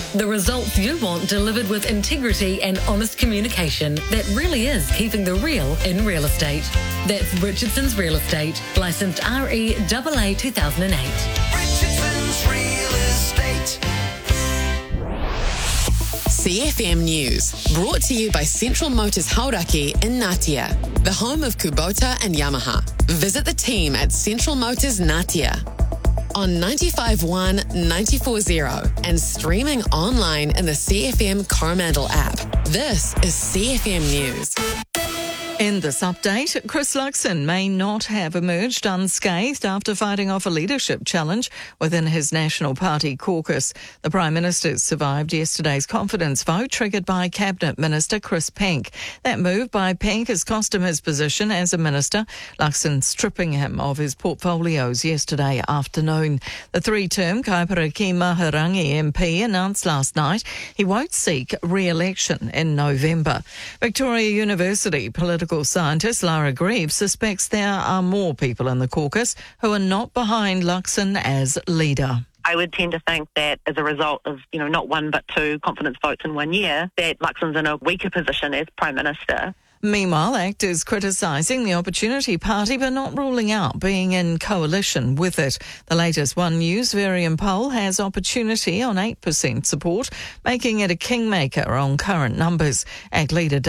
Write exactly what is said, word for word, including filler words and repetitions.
The results you want delivered with integrity and honest communication that really is keeping the real in real estate. That's Richardson's Real Estate, licensed R E A A two thousand eight. Richardson's Real Estate. C F M News, brought to you by Central Motors Hauraki in Ngatea, the home of Kubota and Yamaha. Visit the team at Central Motors Ngatea on ninety-five point one, ninety-four point zero and streaming online in the C F M Coromandel app. This is C F M News. In this update, Chris Luxon may not have emerged unscathed after fighting off a leadership challenge within his National Party caucus. The Prime Minister survived yesterday's confidence vote triggered by Cabinet Minister Chris Penk. That move by Penk has cost him his position as a minister, Luxon stripping him of his portfolios yesterday afternoon. The three-term Kaipariki Maharangi M P announced last night he won't seek re-election in November. Victoria University political scientist Lara Greaves suspects there are more people in the caucus who are not behind Luxon as leader. I would tend to think that as a result of, you know, not one but two confidence votes in one year, that Luxon's in a weaker position as Prime Minister. Meanwhile, actors criticising the Opportunity Party but not ruling out being in coalition with it. The latest One News Varian poll has Opportunity on eight percent support, making it a kingmaker on current numbers. Act leader